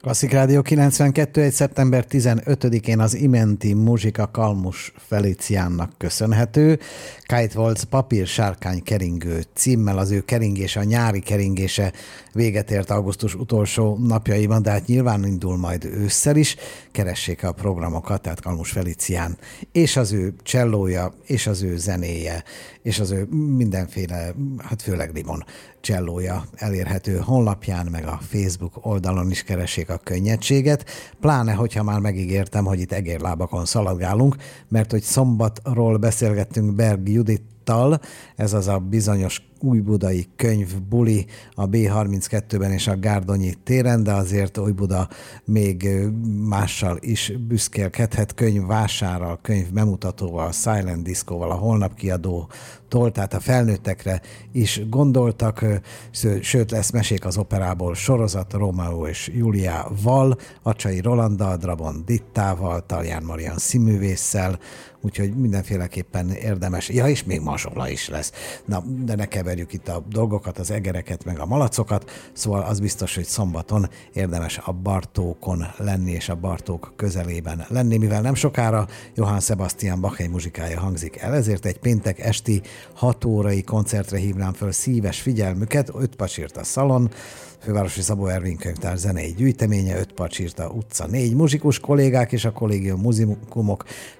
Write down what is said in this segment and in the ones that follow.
Klasszik Rádió 92, szeptember 15-én az imenti muzsika Kalmus Feliciánnak köszönhető. Kite Waltz Papír Sárkány keringő címmel, az ő keringése, a nyári keringése véget ért augusztus utolsó napjaiban, de hát nyilván indul majd ősszel is. Keressék a programokat, tehát Kalmus Felicián, és az ő csellója, és az ő zenéje, és az ő mindenféle, hát főleg limon csellója elérhető honlapján, meg a Facebook oldalon is keressék a könnyedséget. Pláne, hogyha már megígértem, hogy itt egérlábakon szaladgálunk, mert hogy szombatról beszélgettünk Berg Judittal, ez az a bizonyos újbudai könyvbuli a B32-ben és a Gárdonyi téren, de azért Újbuda még mással is büszkélkedhet, könyvvásárral, könyv bemutatóval, Silent Discoval, a Holnap kiadótól, tehát a felnőttekre is gondoltak, sőt lesz mesék az operából sorozat Rómeó és Júliával, Acsai Rolanddal, Drabon Dittával, Talján Marian színművésszel, úgyhogy mindenféleképpen érdemes. Ja, és még mazsola is lesz. Na, de ne keverjük itt a dolgokat, az egereket, meg a malacokat, szóval az biztos, hogy szombaton érdemes a Bartókon lenni, és a Bartók közelében lenni, mivel nem sokára Johann Sebastian Bach egy muzsikája hangzik el, ezért egy péntek esti 6 órai koncertre hívnám föl szíves figyelmüket, 5 pacsírt a szalon, Fővárosi Szabó Ervin könyvtár zenei gyűjteménye, 5 pacsírta utca 4, muzsikus kollégák és a kollégium muzikumok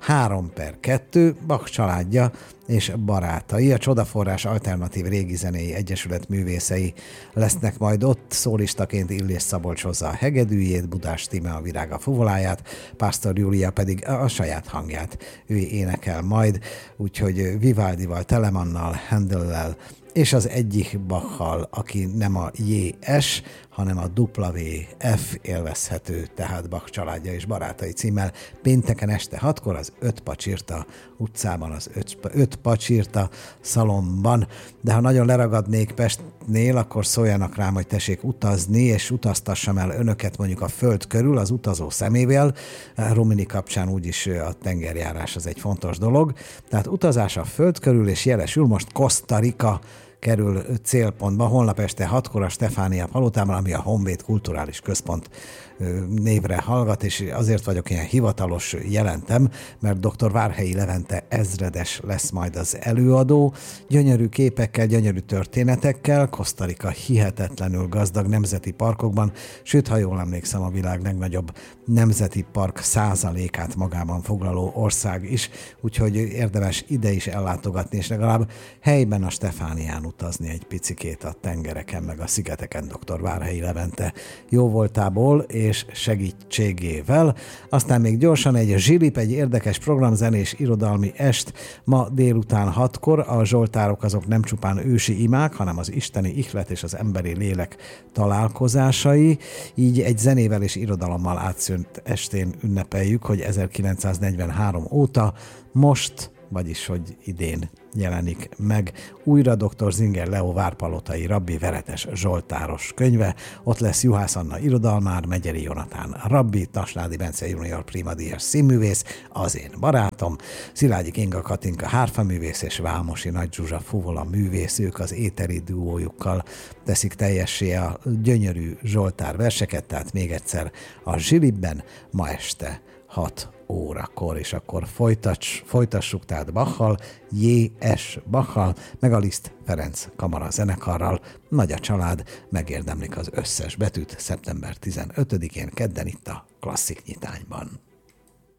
3/2, Bach családja és barátai, a Csodaforrás Alternatív Régi Zenei Egyesület művészei lesznek majd ott, szólistaként Illés Szabolcs hozza a hegedűjét, Budás Tíme a Virága fuvoláját, Pásztor Júlia pedig a saját hangját, ő énekel majd, úgyhogy Vivaldival, Telemannal, Handellel, és az egyik Bachal, aki nem a JS, hanem a WF élvezhető, tehát Bach családja és barátai címmel. Pénteken este 6-kor az 5 pacsírta utcában, az 5 pacsírta szalomban. De ha nagyon leragadnék Pestnél, akkor szóljanak rám, hogy tessék utazni, és utaztassam el önöket mondjuk a föld körül az utazó szemével. Rumini kapcsán úgyis a tengerjárás az egy fontos dolog. Tehát utazás a föld körül, és jelesül most Costa Rica kerül célpontba, holnap este 6-kor a Stefánia palotában, ami a Honvéd Kulturális Központ névre hallgat, és azért vagyok ilyen hivatalos jelentem, mert dr. Várhelyi Levente ezredes lesz majd az előadó, gyönyörű képekkel, gyönyörű történetekkel, Costa Rica hihetetlenül gazdag nemzeti parkokban, sőt, ha jól emlékszem, a világ legnagyobb nemzeti park 100%-át magában foglaló ország is, úgyhogy érdemes ide is ellátogatni, és legalább helyben a Stefánián utazni egy picikét a tengereken, meg a szigeteken dr. Várhelyi Levente jó voltából és segítségével. Aztán még gyorsan egy zsilip, egy érdekes programzenés irodalmi est ma délután 6-kor. A zsoltárok azok nem csupán ősi imák, hanem az isteni ihlet és az emberi lélek találkozásai. Így egy zenével és irodalommal átszűnt estén ünnepeljük, hogy 1943 óta most, vagyis hogy idén jelenik meg újra dr. Zinger Leó várpalotai rabbi Veretes Zsoltáros könyve. Ott lesz Juhász Anna irodalmár, Megyeri Jonatán rabbi, Tasládi Bence junior primadíjas színművész, az én barátom, Szilágyi Kinga Katinka hárfaművész és Vámosi Nagy Zsuzsa fuvola művész, ők az éteri duójukkal teszik teljessé a gyönyörű Zsoltár verseket, tehát még egyszer a zsilipben ma este 6 órakor, és akkor folytassuk, tehát Bachal, J.S. Bachal, meg a Liszt Ferenc Kamara zenekarral. Nagy a család, megérdemlik az összes betűt szeptember 15-én kedden itt a Klasszik Nyitányban.